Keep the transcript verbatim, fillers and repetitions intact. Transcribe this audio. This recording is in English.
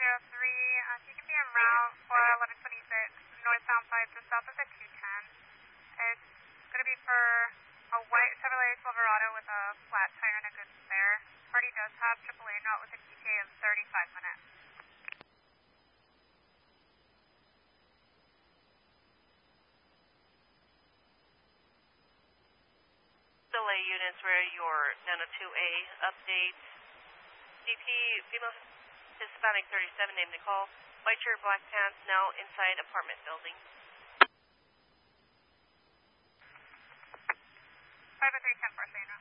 zero three, uh, you can be en route for eleven twenty-six, northbound five to south of the two ten. It's going to be for a white Chevrolet Silverado with a flat tire and a good spare. Party does have triple A en route with a T T A of thirty-five minutes. Delay units where your nine oh two A updates. D P, female Hispanic thirty-seven, named Nicole. White shirt, black pants, now inside apartment building. five oh three ten four,